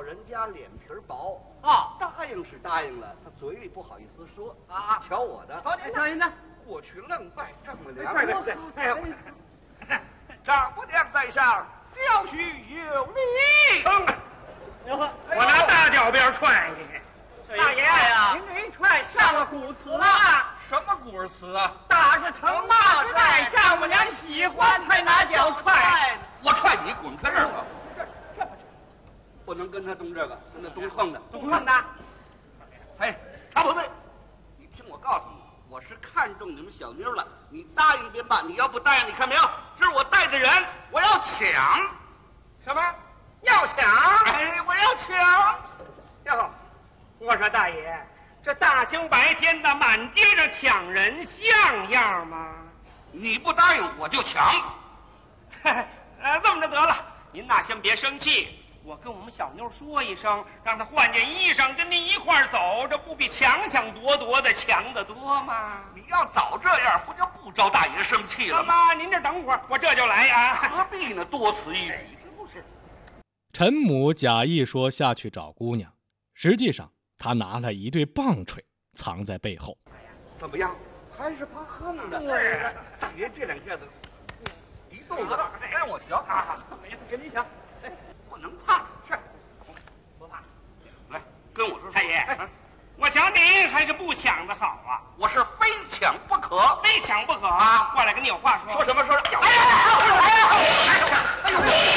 人家脸皮薄啊， 答应是答应了，他嘴里不好意思说啊。 瞧我的， 瞧您的， 过去愣拜丈母娘。 对，哎呦， 丈母娘在上，小婿有礼。 我拿大脚鞭踹你，大爷呀，您这一踹上了古词了。 什么古词啊？ 打是疼，骂是爱，丈母娘喜欢才拿脚踹。 我踹你，滚开这儿吧！这不能跟他动这个，跟他动横的， 动横的。 哎，差不对，你听我告诉你，我是看中你们小妞了，你答应便罢，你要不答应，你看没有？这是我带的人，我要抢。 什么？要抢？ 哎，我要抢。 哟，我说大爷，这大清白天的满街上抢人像样吗？ 你不答应我就抢。 这么着得了，您呐先别生气，我跟我们小妞说一声，让她换件衣裳跟您一块儿走，这不比抢抢夺夺的强得多吗？ 你要早这样，不就不招大爷生气了吗？ 妈，您这等会儿，我这就来啊。 何必呢？多此一举，是不是？ 陈母假意说下去找姑娘，实际上他拿了一对棒槌藏在背后。 怎么样？还是怕横的。大爷这两下子一动子该我瞧啊！ 跟你抢， 不能怕。 是，不怕。 来，跟我说。 太爷，我抢你还是不抢的好啊？ 我是非抢不可， 非抢不可啊！过来跟你有话说。 说什么？说什么？ 哎呀！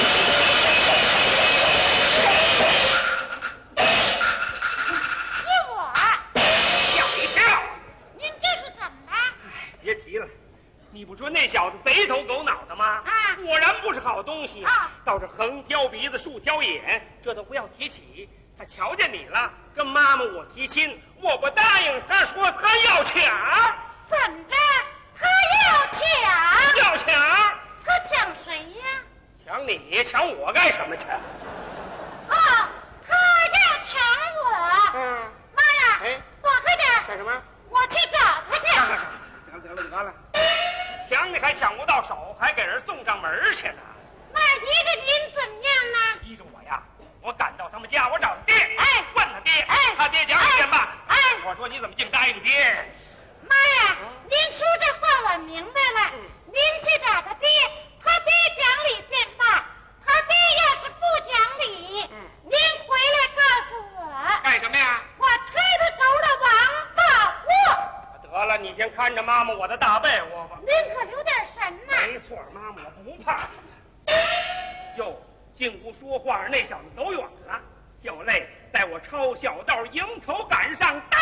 别提了，你不说那小子贼头狗脑的吗？啊，果然不是好东西啊！倒是横挑鼻子竖挑眼，这都不要提起。他瞧见你了，跟妈妈我提亲，我不答应，他说他要抢。 怎着？他要抢？ 要抢？ 他抢谁呀？ 抢你？抢我干什么去？ 哦，他要抢我。妈呀！ 哎， 躲开点！ 干什么？ 我去找他去。 得了，抢你还抢不到手，还给人送上门去呢。 那依着您怎么样呢？ 依着我呀，我赶到他们家，我找他爹， 哎， 问他爹， 哎， 他爹讲一遍吧。 哎， 我说你怎么净答应爹？ 妈呀，您说这话我明白了。您去找他爹，他爹讲理便罢，他爹要是不讲理，您回来告诉我。 干什么呀？ 我吹他头的王八货。 得了，你先看着妈妈我的大被窝吧。 您可留点神呐。 没错，妈妈我不怕。哟，进屋说话那小子走远了，小泪带我抄小道迎头赶上，打！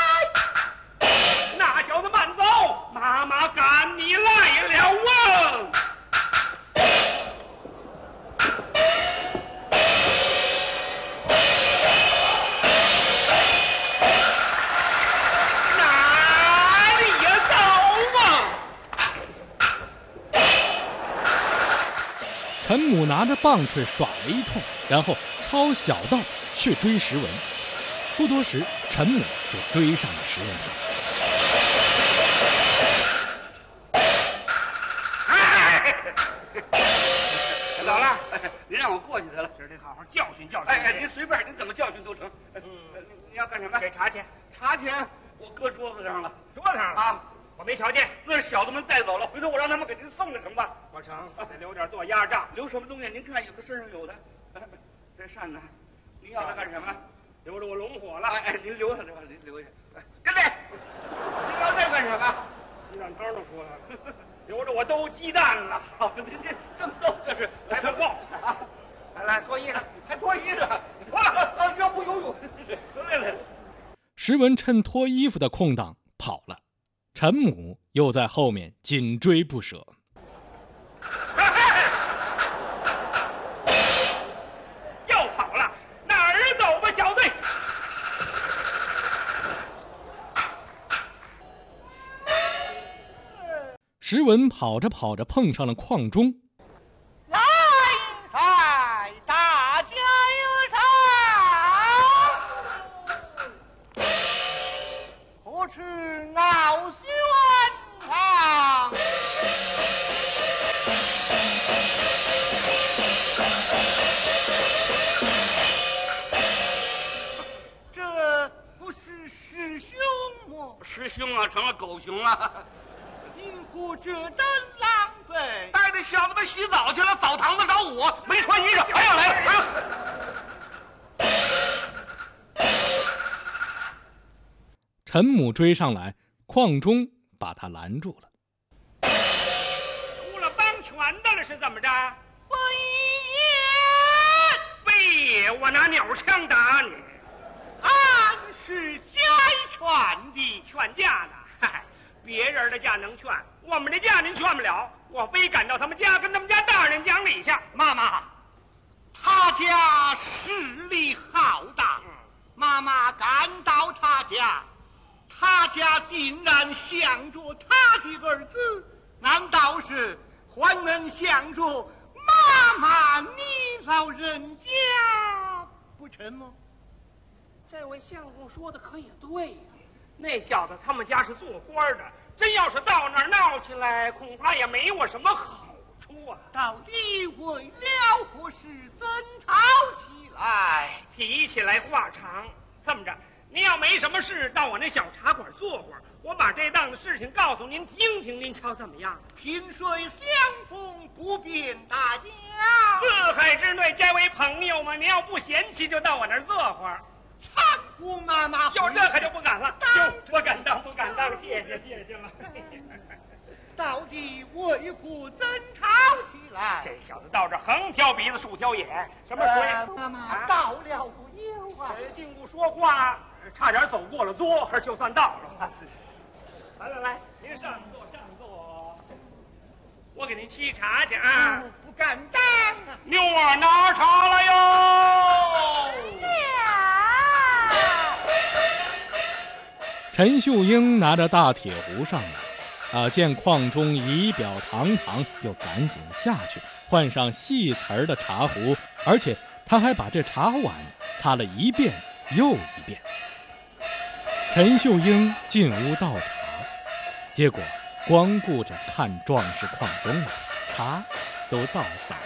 那小子慢走，妈妈赶你来了啊！ 陈母拿着棒槌耍了一通，然后抄小道去追石文。不多时，陈母就追上了石文堂。 老了， 您让我过去得了， 今儿得好好教训教训。 哎，您随便，您怎么教训都成。你要干什么？ 给茶钱。 茶钱我搁桌子上了。 桌子上了啊？我没瞧见， 那是小子们带走了，回头我让他们给您送了成吧？ 我成，得留点做压账。 留什么东西？您看，有的身上有的。这扇呢？您要它干什么？ 留着我龙火了。 哎，您留下这吧，您留下。跟来，您要这干什么？ 鸡蛋汤都出来了，留着我兜鸡蛋了。 好，您这正逗，这是来不够啊！来脱衣裳， 还脱衣裳，脱了，要不游泳。来。 石文趁脱衣服的空档跑了。陈母又在后面紧追不舍。 又跑了，哪儿走吧，小子？ 石文跑着跑着碰上了邝忠。 来财，大家有赏，何处傲轩堂？ 狗熊啊！ 因故这等狼狈， 带着小子们洗澡去了，澡堂子找我，没穿衣裳，还要来了。 陈母追上来，邝忠把他拦住了。 出了帮拳的了是怎么着？非也，我拿鸟枪打你。 俺是家劝的， 劝架呢？嗨，别人的架能劝，我们的架您劝不了。我非赶到他们家，跟他们家大人讲理去。 妈妈，他家势力浩大，妈妈赶到他家，他家定然想着他的儿子，难道是还能想着妈妈你老人家不成吗？ 这位相公说的可也对呀，那小子他们家是做官的，真要是到那儿闹起来，恐怕也没我什么好处啊。 到底为了何事争吵起来？ 提起来话长，这么着，您要没什么事，到我那小茶馆坐会儿，我把这档子事情告诉您听听，您瞧怎么样？ 萍水相逢不便大家， 四海之内皆为朋友嘛，您要不嫌弃，就到我那儿坐会儿。 搀扶妈妈， 有这可就不敢了，不敢当，谢谢了。 到底为何争吵起来？ 这小子到这横挑鼻子竖挑眼，什么鬼？ 妈妈到了不有啊？ 进屋说话，差点走过了桌，就算到了。来，您上座，我给您沏茶去啊。 不敢当啊！ 妞儿拿茶来哟。 陈秀英拿着大铁壶上来，见邝忠仪表堂堂，又赶紧下去换上细瓷的茶壶，而且他还把这茶碗擦了一遍又一遍。陈秀英进屋倒茶，结果光顾着看壮士邝忠了，茶都倒洒了。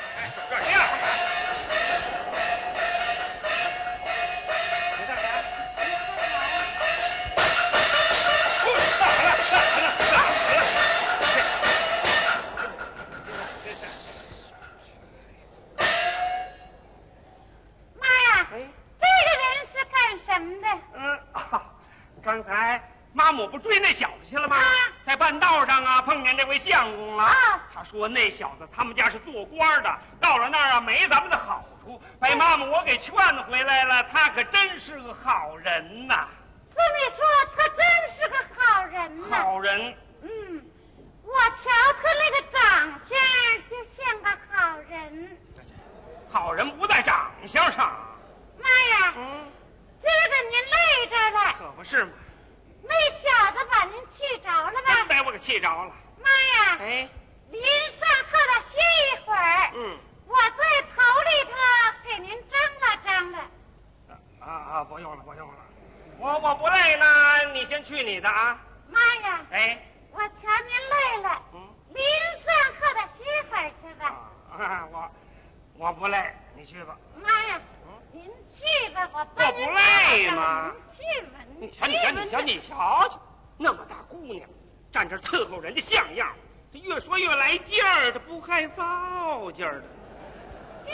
刚才妈母不追那小子去了吗？在半道上碰见这位相公了。他说那小子他们家是做官的，到了那儿没咱们的好处，被妈母我给劝回来了。他可真是个好人呐！ 这么说，他真是个好人呐。 好人。 我瞧他那个长相就像个好人。 好人不在长相上。 妈呀！今儿个您累着了， 可不是嘛。 那小子把您气着了吧？ 真被我给气着了。 妈呀！您上课了歇一会儿。我在头里头给您张了。 不用了。我不累呢，你先去你的啊。 妈呀！我瞧您累了。您上课的歇会儿去吧。 我不累，你去吧。 妈呀！您去吧，我帮您不累吗？ 你瞧瞧，那么大姑娘站这伺候人家像样，这越说越来劲儿，这不害臊劲儿的。 哟，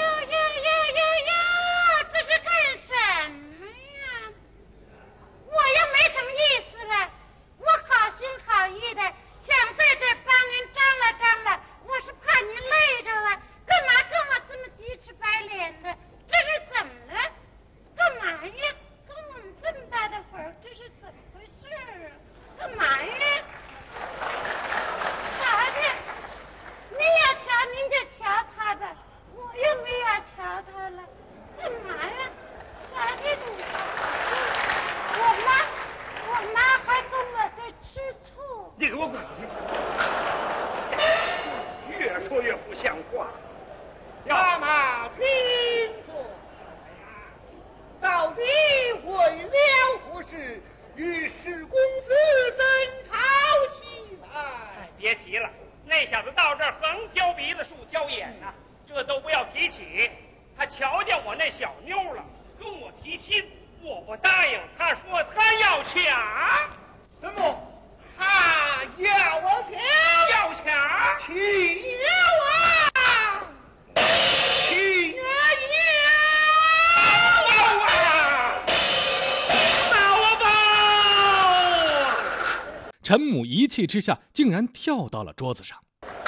这是干什么呀？我又没什么意思了，我好心好意的想在这帮您张了，我是怕您累着了，干嘛跟我这么鸡翅白脸的？这是怎么了？干嘛呀？跟我们这么大的会儿，这是怎么回事啊？干嘛呀？啥的？您要瞧您就瞧他吧，我又没要瞧他了。干嘛呀？啥的？我妈还跟我在吃醋。 你给我滚去！越说越不像话。 妈妈听说，到底为了何事与史公子争吵起来？ 别提了，那小子到这儿横挑鼻子竖挑眼呐，这都不要提起。他瞧见我那小妞了，跟我提亲，我不答应，他说他要抢。 什么？他陈母一气之下，竟然跳到了桌子上。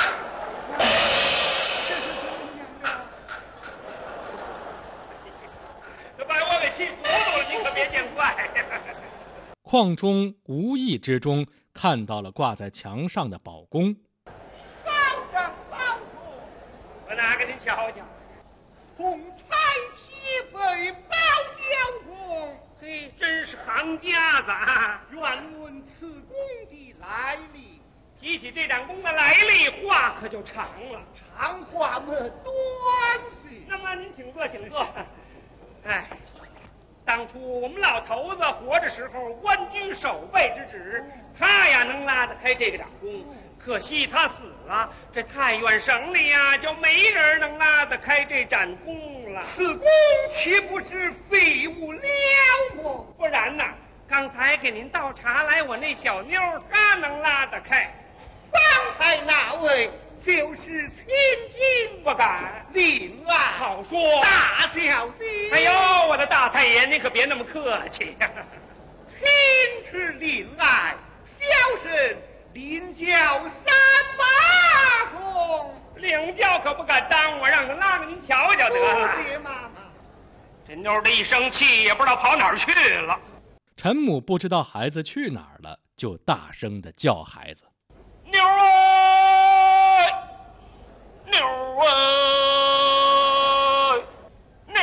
把我给气糊涂了，你可别见怪。 邝中无意之中看到了挂在墙上的宝弓。 我拿给您瞧瞧。 红彩旗飞宝雕弓， 嘿，真是行家子啊！ 愿问此弓的来历。 提起这盏弓的来历，话可就长了。 长话么短些。 那么您请坐，请坐。哎，当初我们老头子活着时候，官居守备之职，他呀能拉得开这个掌弓。可惜他死了，这太原省里呀就没人能拉得开这盏弓了。 此弓岂不是废物了么？ 不然呐，刚才给您倒茶来，我那小妞她能拉得开。 方才那位就是亲亲， 不敢。 令爱好说， 大小姐。 哎呦，我的大太爷，您可别那么客气呀。 亲是令爱，小生领教三把弓。 领教可不敢当，我让他拉给您瞧瞧得了。 谢妈妈。 这妞的一生气，也不知道跑哪儿去了。 陈母不知道孩子去哪儿了，就大声地叫孩子：“ 妞儿，妞儿，妞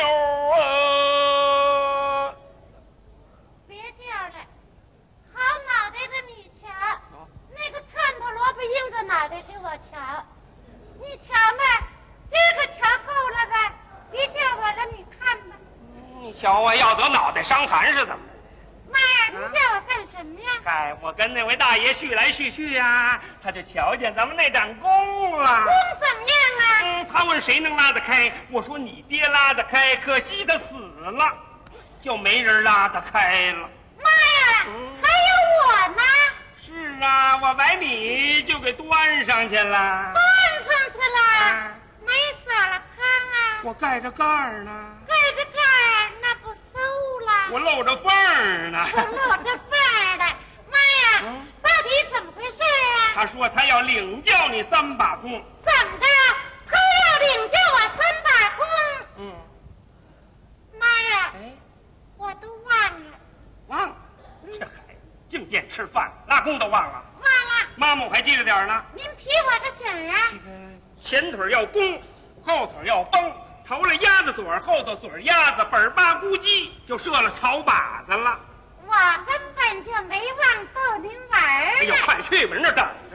儿！” 别叫了，好脑袋的你瞧，那个串头萝卜硬着脑袋给我瞧，你瞧吧，这个瞧够了吧？别叫我了，你看吧。 你瞧我要得脑袋伤寒是怎么着？ 妈呀，你叫我干什么呀？ 哎，我跟那位大爷叙来叙去呀，他就瞧见咱们那盏弓了。 弓怎么样啊？ 他问谁能拉得开，我说你爹拉得开，可惜他死了，就没人拉得开了。 妈呀，还有我呢！ 是啊，我把你就给端上去了。 端上去了，没撒了汤啊？ 我盖着盖儿呢。 盖着盖儿，那不馊了？ 我露着缝儿呢。 我露着缝儿了。妈呀，到底怎么回事啊？ 他说他要领教你3把弓。 怎么的？他要领教我3把弓？妈呀，我都忘了。 忘了？这孩子净惦吃饭，拉弓都忘了。 忘了。 妈妈我还记着点呢。 您提我个醒啊？ 前腿要弓，后腿要绷，头了鸭子嘴，后头嘴鸭子，本八咕叽就射了草靶子了。 我根本就没忘逗您玩儿呢。 哎呦，快去吧，人那等